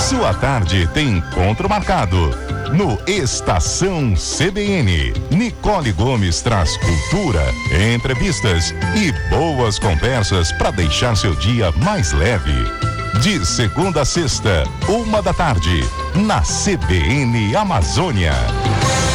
Sua tarde tem encontro marcado no Estação CBN. Nicole Gomes traz cultura, entrevistas e boas conversas para deixar seu dia mais leve. De segunda a sexta, 1 da tarde, na CBN Amazônia.